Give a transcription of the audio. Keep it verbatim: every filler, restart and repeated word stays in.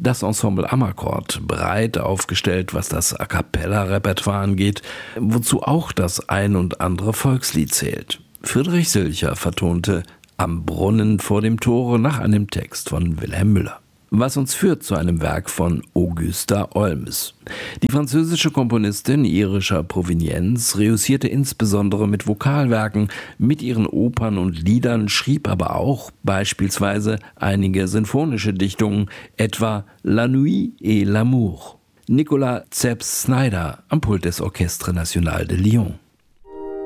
Das Ensemble Amarcord, breit aufgestellt, was das A-cappella-Repertoire angeht, wozu auch das ein und andere Volkslied zählt. Friedrich Silcher vertonte Am Brunnen vor dem Tore nach einem Text von Wilhelm Müller. Was uns führt zu einem Werk von Augusta Olms. Die französische Komponistin irischer Provenienz reüssierte insbesondere mit Vokalwerken, mit ihren Opern und Liedern, schrieb aber auch beispielsweise einige sinfonische Dichtungen, etwa La Nuit et l'amour. Nicolas Zepes-Snyder am Pult des Orchestre National de Lyon.